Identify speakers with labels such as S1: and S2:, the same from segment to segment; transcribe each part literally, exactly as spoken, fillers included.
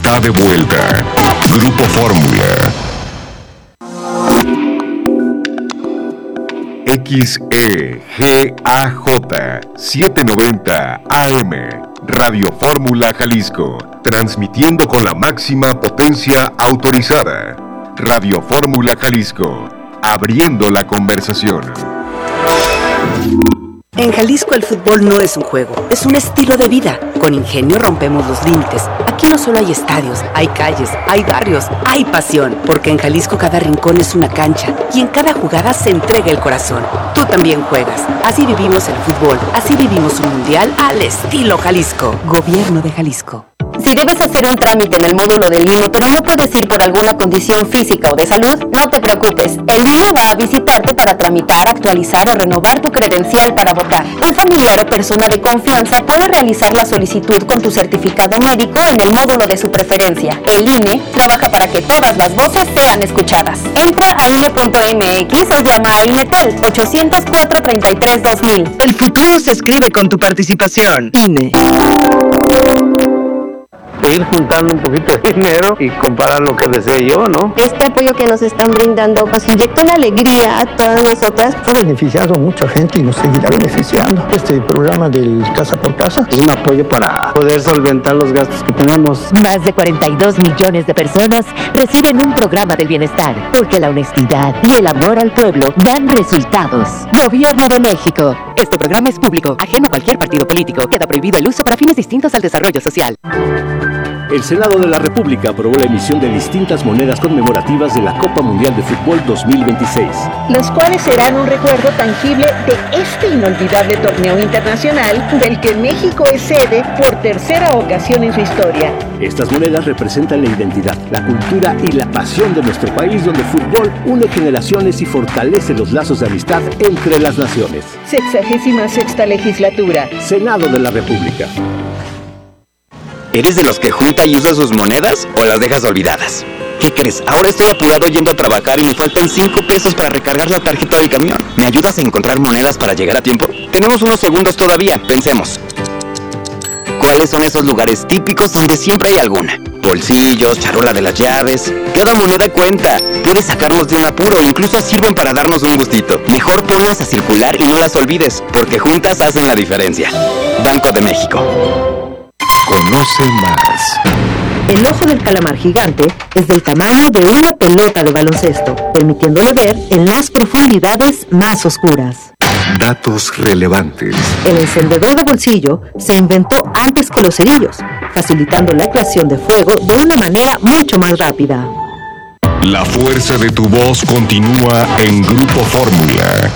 S1: está de vuelta. Grupo Fórmula. X E G A J setecientos noventa A M, Radio Fórmula Jalisco, transmitiendo con la máxima potencia autorizada. Radio Fórmula Jalisco, abriendo la conversación.
S2: En Jalisco el fútbol no es un juego, es un estilo de vida. Con Ingenio rompemos los límites. Aquí no solo hay estadios, hay calles, hay barrios, hay pasión. Porque en Jalisco cada rincón es una cancha y en cada jugada se entrega el corazón. Tú también juegas. Así vivimos el fútbol, así vivimos un mundial al estilo Jalisco. Gobierno de Jalisco.
S3: Si debes hacer un trámite en el módulo del I N E, pero no puedes ir por alguna condición física o de salud, no te preocupes. El I N E va a visitarte para tramitar, actualizar o renovar tu credencial para votar. Un familiar o persona de confianza puede realizar la solicitud con tu certificado médico en el módulo de su preferencia. El I N E trabaja para que todas las voces sean escuchadas. Entra a I N E punto M X o llama a INETEL ocho cero cuatro, tres tres, dos mil.
S2: El futuro se escribe con tu participación. I N E.
S4: Ir juntando un poquito de dinero y comprar lo que desee yo, ¿no?
S5: Este apoyo que nos están brindando nos inyecta una alegría a todas nosotras.
S6: Ha beneficiado a mucha gente y nos seguirá beneficiando. Este programa del Casa por Casa
S4: es un apoyo para poder solventar los gastos que tenemos.
S7: Más de cuarenta y dos millones de personas reciben un programa del bienestar, porque la honestidad y el amor al pueblo dan resultados. Gobierno de México.
S2: Este programa es público, ajeno a cualquier partido político. Queda prohibido el uso para fines distintos al desarrollo social.
S8: El Senado de la República aprobó la emisión de distintas monedas conmemorativas de la Copa Mundial de Fútbol dos mil veintiséis.
S9: Las cuales serán un recuerdo tangible de este inolvidable torneo internacional del que México es sede por tercera ocasión en su historia.
S8: Estas monedas representan la identidad, la cultura y la pasión de nuestro país, donde el fútbol une generaciones y fortalece los lazos de amistad entre las naciones.
S9: Sexagésima sexta legislatura.
S8: Senado de la República.
S10: ¿Eres de los que junta y usa sus monedas o las dejas olvidadas? ¿Qué crees? Ahora estoy apurado yendo a trabajar y me faltan cinco pesos para recargar la tarjeta del camión. ¿Me ayudas a encontrar monedas para llegar a tiempo? Tenemos unos segundos todavía, pensemos. ¿Cuáles son esos lugares típicos donde siempre hay alguna? Bolsillos, charola de las llaves. Cada moneda cuenta. Puedes sacarnos de un apuro e incluso sirven para darnos un gustito. Mejor ponlas a circular y no las olvides, porque juntas hacen la diferencia. Banco de México.
S1: Conoce más.
S11: El ojo del calamar gigante es del tamaño de una pelota de baloncesto, permitiéndole ver en las profundidades más oscuras.
S1: Datos relevantes.
S11: El encendedor de bolsillo se inventó antes que los cerillos, facilitando la creación de fuego de una manera mucho más rápida.
S1: La fuerza de tu voz continúa en Grupo Fórmula.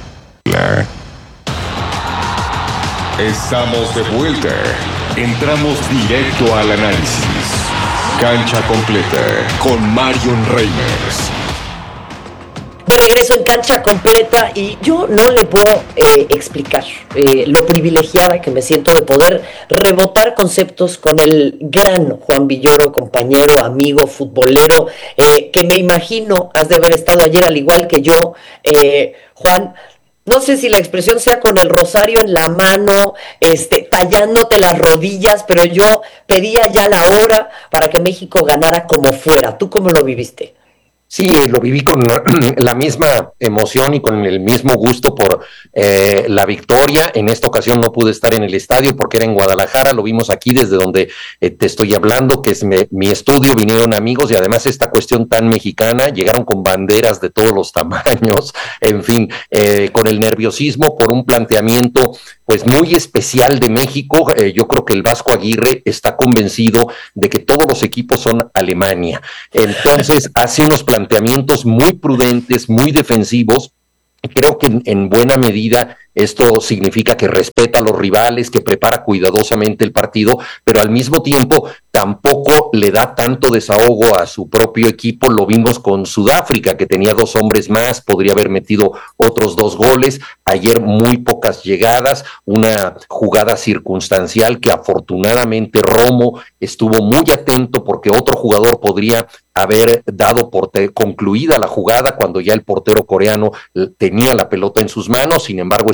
S1: Estamos de vuelta. Entramos directo al análisis. Cancha completa con Marion Reimers.
S12: De regreso en Cancha Completa, y yo no le puedo eh, explicar eh, lo privilegiada que me siento de poder rebotar conceptos con el gran Juan Villoro, compañero, amigo, futbolero, eh, que me imagino has de haber estado ayer al igual que yo, eh, Juan. No sé si la expresión sea con el rosario en la mano, este, tallándote las rodillas, pero yo pedía ya la hora para que México ganara como fuera. ¿Tú cómo lo viviste?
S13: Sí, lo viví con la misma emoción y con el mismo gusto por eh, la victoria. En esta ocasión no pude estar en el estadio porque era en Guadalajara, lo vimos aquí desde donde eh, te estoy hablando, que es me, mi estudio, vinieron amigos y además esta cuestión tan mexicana, llegaron con banderas de todos los tamaños, en fin, eh, con el nerviosismo por un planteamiento pues muy especial de México. Eh, yo creo que el Vasco Aguirre está convencido de que todos los equipos son Alemania. Entonces hace unos planteamientos planteamientos muy prudentes, muy defensivos. Creo que en, en buena medida esto significa que respeta a los rivales, que prepara cuidadosamente el partido, pero al mismo tiempo tampoco le da tanto desahogo a su propio equipo. Lo vimos con Sudáfrica, que tenía dos hombres más, podría haber metido otros dos goles. Ayer muy pocas llegadas, una jugada circunstancial que afortunadamente Romo estuvo muy atento porque otro jugador podría haber dado por concluida la jugada cuando ya el portero coreano tenía la pelota en sus manos. Sin embargo,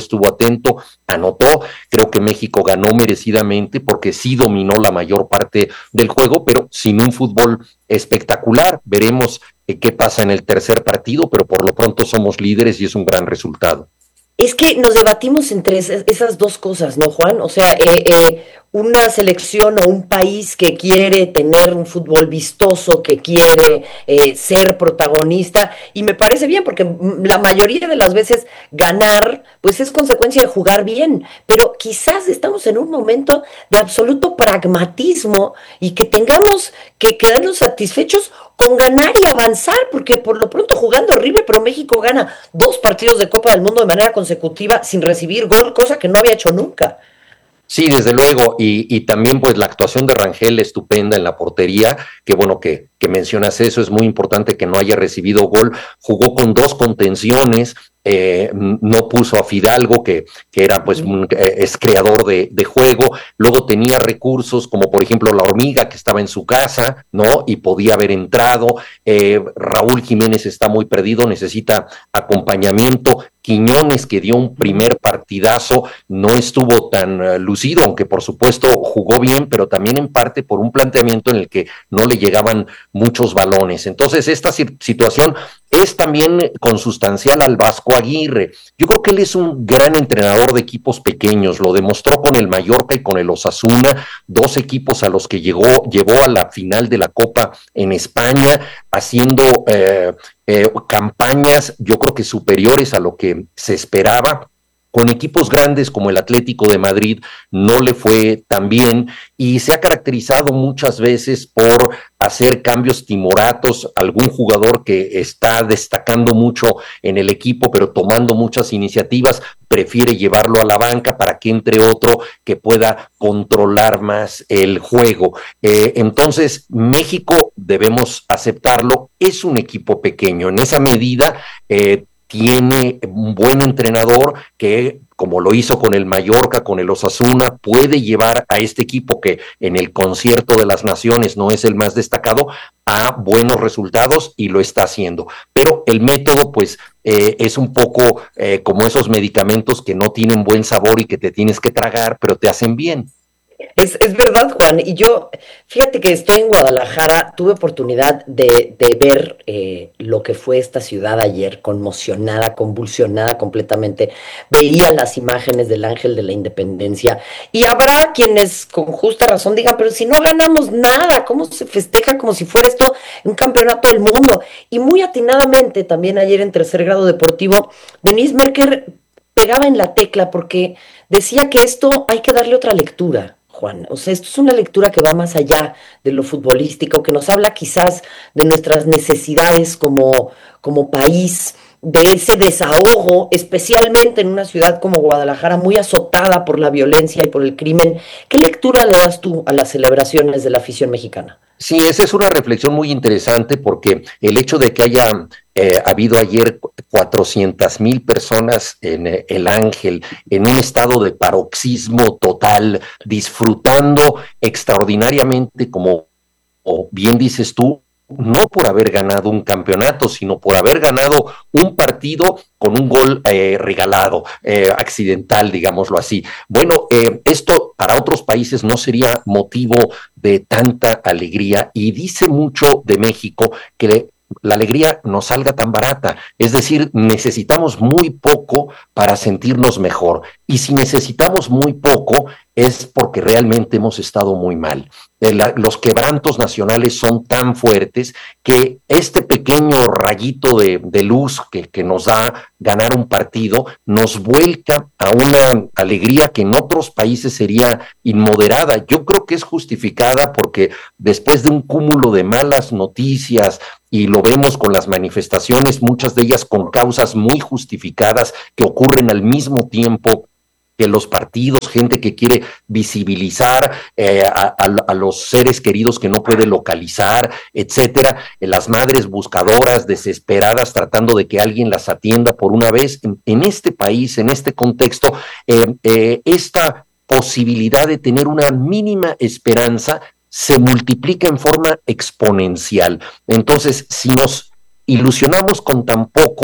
S13: estuvo atento, anotó. Creo que México ganó merecidamente porque sí dominó la mayor parte del juego, pero sin un fútbol espectacular. Veremos eh, qué pasa en el tercer partido, pero por lo pronto somos líderes y es un gran resultado.
S12: Es que nos debatimos entre esas, esas dos cosas, ¿no, Juan? O sea, eh, eh, una selección o un país que quiere tener un fútbol vistoso, que quiere eh, ser protagonista, y me parece bien, porque la mayoría de las veces ganar, pues es consecuencia de jugar bien, pero quizás estamos en un momento de absoluto pragmatismo y que tengamos que quedarnos satisfechos con ganar y avanzar, porque por lo pronto jugando horrible, pero México gana dos partidos de Copa del Mundo de manera consecutiva sin recibir gol, cosa que no había hecho nunca.
S13: Sí, desde luego, y, y también pues la actuación de Rangel estupenda en la portería, que bueno que, que mencionas eso, es muy importante que no haya recibido gol, jugó con dos contenciones, eh, no puso a Fidalgo, que, que era pues un, eh, es creador de, de juego, luego tenía recursos como por ejemplo la Hormiga, que estaba en su casa, ¿no? Y podía haber entrado, eh, Raúl Jiménez está muy perdido, necesita acompañamiento, Quiñones, que dio un primer partidazo, no estuvo tan uh, lucido, aunque por supuesto jugó bien, pero también en parte por un planteamiento en el que no le llegaban muchos balones. Entonces esta situación es también consustancial al Vasco Aguirre. Yo creo que él es un gran entrenador de equipos pequeños, lo demostró con el Mallorca y con el Osasuna, dos equipos a los que llegó, llevó a la final de la Copa en España, haciendo eh, eh, campañas, yo creo que superiores a lo que se esperaba. Con equipos grandes como el Atlético de Madrid no le fue tan bien y se ha caracterizado muchas veces por hacer cambios timoratos, algún jugador que está destacando mucho en el equipo pero tomando muchas iniciativas, prefiere llevarlo a la banca para que entre otro que pueda controlar más el juego. Eh, entonces México, debemos aceptarlo, es un equipo pequeño, en esa medida eh, tiene un buen entrenador que, como lo hizo con el Mallorca, con el Osasuna, puede llevar a este equipo que en el Concierto de las Naciones no es el más destacado, a buenos resultados y lo está haciendo. Pero el método, pues, eh, es un poco eh, como esos medicamentos que no tienen buen sabor y que te tienes que tragar, pero te hacen bien.
S12: Es, es verdad, Juan, y yo, fíjate que estoy en Guadalajara, tuve oportunidad de, de ver eh, lo que fue esta ciudad ayer, conmocionada, convulsionada completamente, veía las imágenes del Ángel de la Independencia, y habrá quienes con justa razón digan, pero si no ganamos nada, ¿cómo se festeja como si fuera esto un campeonato del mundo? Y muy atinadamente, también ayer en Tercer Grado Deportivo, Denise Merker pegaba en la tecla porque decía que esto hay que darle otra lectura, Juan. O sea, esto es una lectura que va más allá de lo futbolístico, que nos habla quizás de nuestras necesidades como, como país, de ese desahogo, especialmente en una ciudad como Guadalajara, muy azotada por la violencia y por el crimen. ¿Qué lectura le das tú a las celebraciones de la afición mexicana?
S13: Sí, esa es una reflexión muy interesante porque el hecho de que haya eh, habido ayer cuatrocientas mil personas en eh, el Ángel, en un estado de paroxismo total, disfrutando extraordinariamente, como o bien dices tú, no por haber ganado un campeonato, sino por haber ganado un partido con un gol eh, regalado, eh, accidental, digámoslo así. Bueno, eh, esto para otros países no sería motivo de tanta alegría y dice mucho de México que la alegría nos salga tan barata, es decir, necesitamos muy poco para sentirnos mejor, y si necesitamos muy poco es porque realmente hemos estado muy mal. La, los quebrantos nacionales son tan fuertes que este pequeño rayito de, de luz que, que nos da ganar un partido nos vuelca a una alegría que en otros países sería inmoderada. Yo creo que es justificada porque después de un cúmulo de malas noticias, y lo vemos con las manifestaciones, muchas de ellas con causas muy justificadas que ocurren al mismo tiempo que los partidos, gente que quiere visibilizar eh, a, a, a los seres queridos que no puede localizar, etcétera, eh, las madres buscadoras desesperadas tratando de que alguien las atienda por una vez. En, en este país, en este contexto, eh, eh, esta posibilidad de tener una mínima esperanza se multiplica en forma exponencial. Entonces, si nos ilusionamos con tan poco,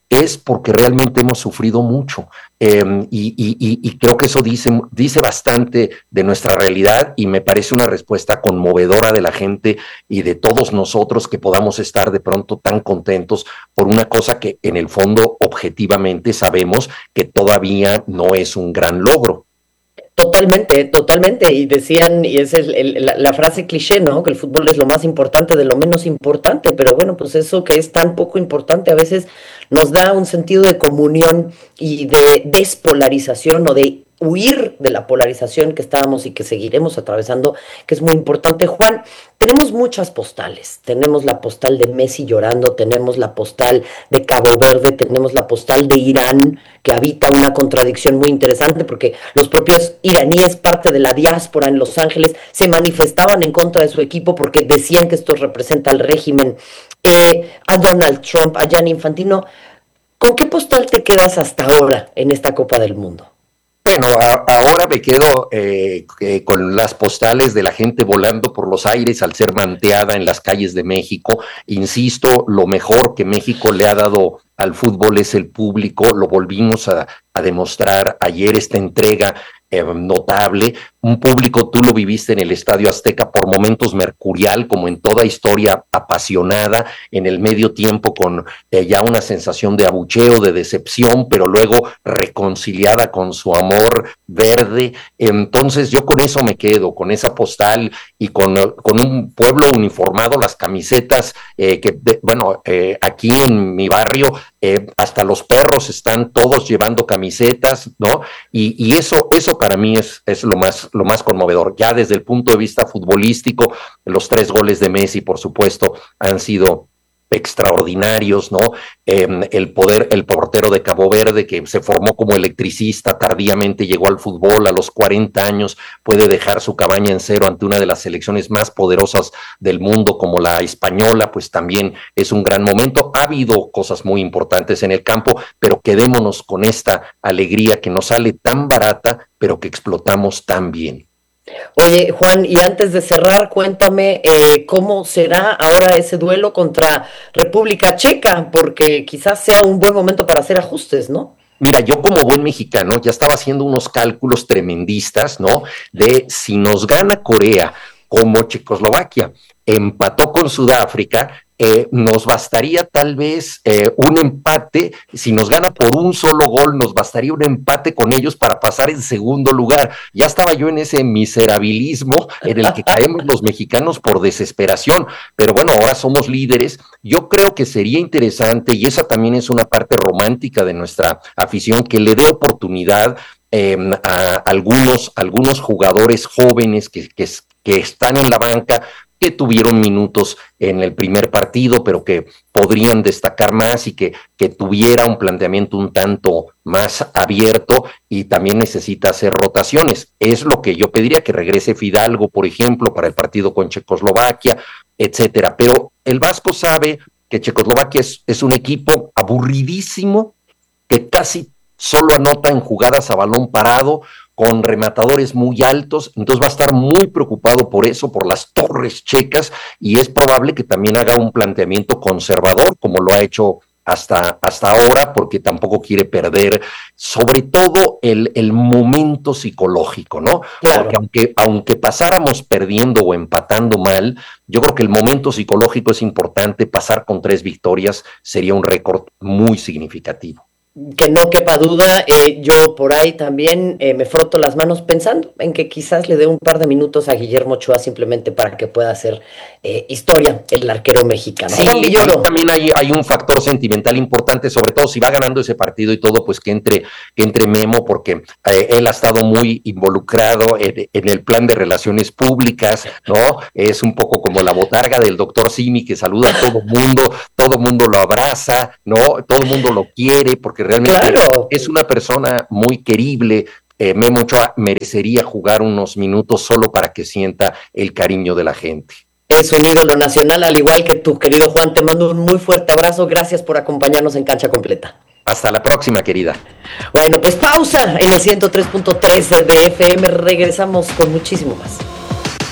S13: es porque realmente hemos sufrido mucho. Eh, y, y, y creo que eso dice, dice bastante de nuestra realidad y me parece una respuesta conmovedora de la gente y de todos nosotros que podamos estar de pronto tan contentos por una cosa que en el fondo objetivamente sabemos que todavía no es un gran logro.
S12: Totalmente, totalmente, y decían, y es el, el, la, la frase cliché, ¿no? Que el fútbol es lo más importante de lo menos importante, pero bueno, pues eso que es tan poco importante a veces nos da un sentido de comunión y de despolarización o de huir de la polarización que estábamos y que seguiremos atravesando, que es muy importante. Juan, tenemos muchas postales, tenemos la postal de Messi llorando, tenemos la postal de Cabo Verde, tenemos la postal de Irán, que habita una contradicción muy interesante, porque los propios iraníes, parte de la diáspora en Los Ángeles, se manifestaban en contra de su equipo porque decían que esto representa al régimen, eh, a Donald Trump, a Gianni Infantino. ¿Con qué postal te quedas hasta ahora en esta Copa del Mundo?
S13: Bueno, a, ahora me quedo eh, eh, con las postales de la gente volando por los aires al ser manteada en las calles de México. Insisto, lo mejor que México le ha dado al fútbol es el público, lo volvimos a, a demostrar ayer, esta entrega eh, notable, un público, tú lo viviste en el Estadio Azteca por momentos mercurial, como en toda historia apasionada, en el medio tiempo con eh, ya una sensación de abucheo, de decepción, pero luego reconciliada con su amor verde. Entonces yo con eso me quedo, con esa postal y con, con un pueblo uniformado, las camisetas, eh, que de, bueno, eh, aquí en mi barrio eh, hasta los perros están todos llevando camisetas, ¿no? Y, y eso, eso para mí es, es lo más, lo más conmovedor. Ya desde el punto de vista futbolístico, los tres goles de Messi, por supuesto, han sido extraordinarios, ¿no? Eh, el poder, el portero de Cabo Verde, que se formó como electricista, tardíamente llegó al fútbol a los cuarenta años, puede dejar su cabaña en cero ante una de las selecciones más poderosas del mundo, como la española, pues también es un gran momento. Ha habido cosas muy importantes en el campo, pero quedémonos con esta alegría que nos sale tan barata, pero que explotamos tan bien.
S12: Oye, Juan, y antes de cerrar, cuéntame eh, cómo será ahora ese duelo contra República Checa, porque quizás sea un buen momento para hacer ajustes, ¿no?
S13: Mira, yo como buen mexicano ya estaba haciendo unos cálculos tremendistas, ¿no? De si nos gana Corea como Checoslovaquia empató con Sudáfrica, eh, nos bastaría tal vez eh, un empate, si nos gana por un solo gol, nos bastaría un empate con ellos para pasar en segundo lugar. Ya estaba yo en ese miserabilismo en el que caemos los mexicanos por desesperación, pero bueno, ahora somos líderes. Yo creo que sería interesante, y esa también es una parte romántica de nuestra afición, que le dé oportunidad eh, a algunos, algunos jugadores jóvenes que, que, que están en la banca, que tuvieron minutos en el primer partido, pero que podrían destacar más y que, que tuviera un planteamiento un tanto más abierto, y también necesita hacer rotaciones. Es lo que yo pediría, que regrese Fidalgo, por ejemplo, para el partido con Checoslovaquia, etcétera. Pero el Vasco sabe que Checoslovaquia es, es un equipo aburridísimo, que casi solo anota en jugadas a balón parado, con rematadores muy altos, entonces va a estar muy preocupado por eso, por las torres checas, y es probable que también haga un planteamiento conservador, como lo ha hecho hasta, hasta ahora, porque tampoco quiere perder, sobre todo el, el momento psicológico, ¿no? Claro. Porque aunque, aunque pasáramos perdiendo o empatando mal, yo creo que el momento psicológico es importante. Pasar con tres victorias sería un récord muy significativo.
S12: Que no quepa duda, eh, yo por ahí también eh, me froto las manos pensando en que quizás le dé un par de minutos a Guillermo Ochoa simplemente para que pueda hacer eh, historia el arquero mexicano.
S13: Sí, Juan Villoro. También hay, hay un factor sentimental importante, sobre todo si va ganando ese partido y todo, pues que entre, que entre Memo, porque eh, él ha estado muy involucrado en, en el plan de relaciones públicas, ¿no? Es un poco como la botarga del doctor Simi, que saluda a todo mundo, todo mundo lo abraza, ¿no? Todo mundo lo quiere, porque realmente claro. Es una persona muy querible. eh, Memo Ochoa merecería jugar unos minutos solo para que sienta el cariño de la gente.
S12: Es un ídolo nacional, al igual que tu querido Juan. Te mando un muy fuerte abrazo, gracias por acompañarnos en Cancha Completa.
S13: Hasta la próxima, querida.
S12: Bueno, pues pausa en el ciento tres punto tres de F M, regresamos con muchísimo más.